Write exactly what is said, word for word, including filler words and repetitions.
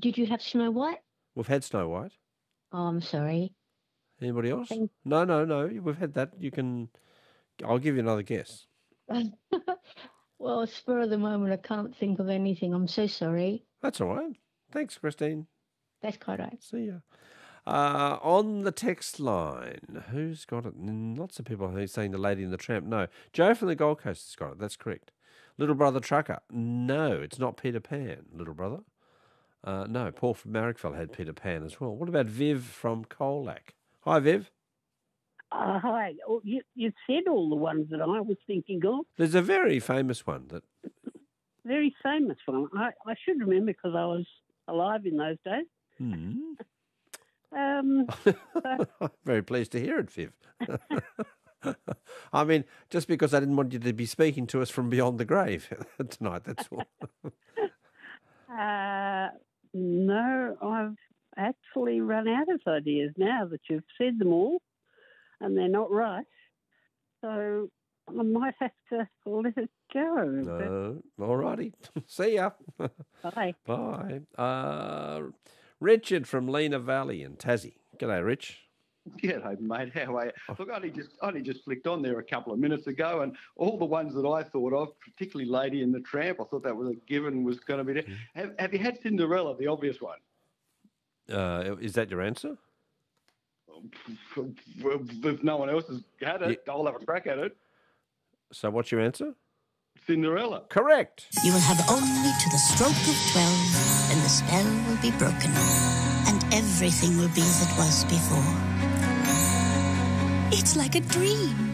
did you have Snow White? We've had Snow White. Oh, I'm sorry. Anybody else? Thank- No, no, no. We've had that. You can. I'll give you another guess. Well, spur of the moment, I can't think of anything. I'm so sorry. That's all right. Thanks, Christine. That's quite right. See ya. Uh, on the text line, who's got it? Lots of people who's saying the Lady and the Tramp. No. Joe from the Gold Coast has got it. That's correct. Little Brother Trucker. No, it's not Peter Pan, Little Brother. Uh, no, Paul from Marrickville had Peter Pan as well. What about Viv from Colac? Hi, Viv. Uh, hi. Oh, you, you've said all the ones that I was thinking of. There's a very famous one that... Very famous one. I, I should remember because I was alive in those days. Hmm. Um, I'm very pleased to hear it, Viv. I mean, just because I didn't want you to be speaking to us from beyond the grave tonight, that's all. uh, no, I've actually run out of ideas now that you've said them all, and they're not right. So I might have to let it go. No, all righty. See ya. Bye. Bye. Uh, Richard from Lena Valley in Tassie. G'day, Rich. G'day, mate. How are you? Look, I only just, I only just flicked on there a couple of minutes ago, and all the ones that I thought of, particularly Lady and the Tramp, I thought that was a given was going to be there. Mm. Have, have you had Cinderella, the obvious one? Uh, is that your answer? If no one else has had it, yeah. I'll have a crack at it. So what's your answer? Cinderella. Correct. You will have only to the stroke of twelve, and the spell will be broken, and everything will be as it was before. It's like a dream.